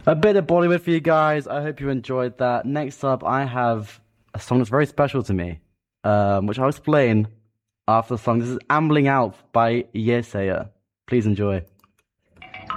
A bit of Bollywood for you guys. I hope you enjoyed that. Next up, I have a song that's very special to me, which I'll explain after the song. This is Ambling Out by Yesaya. Please enjoy.